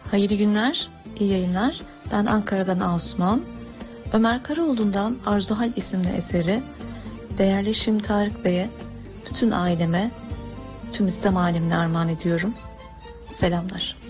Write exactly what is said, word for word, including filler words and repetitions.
Hayırlı günler, iyi yayınlar. Ben Ankara'dan Asuman. Ömer Karaoğlu'ndan Arzuhal isimli eseri değerli eşim Tarık Bey'e, bütün aileme, tüm İslam alemine armağan ediyorum. Selamlar.